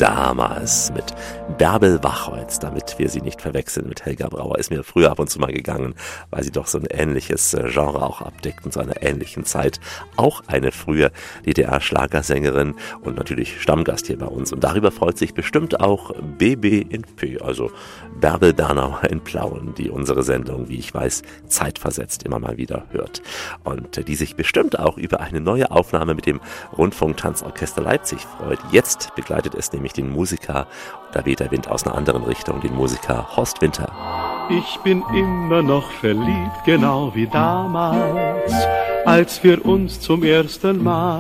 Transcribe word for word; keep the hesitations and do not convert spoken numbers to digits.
damals mit Bärbel Wachholz, damit wir sie nicht verwechseln mit Helga Brauer, ist mir früher ab und zu mal gegangen, weil sie doch so ein ähnliches Genre auch abdeckt und zu einer ähnlichen Zeit. Auch eine frühe D D R-Schlagersängerin und natürlich Stammgast hier bei uns. Und darüber freut sich bestimmt auch B B in P, also Bärbel Bernauer in Plauen, die unsere Sendung, wie ich weiß, zeitversetzt immer mal wieder hört. Und die sich bestimmt auch über eine neue Aufnahme mit dem Rundfunktanzorchester Leipzig freut. Jetzt begleitet es nämlich den Musiker, da weht der Wind aus einer anderen Richtung, den Musiker Horst Winter. Ich bin immer noch verliebt, genau wie damals, als wir uns zum ersten Mal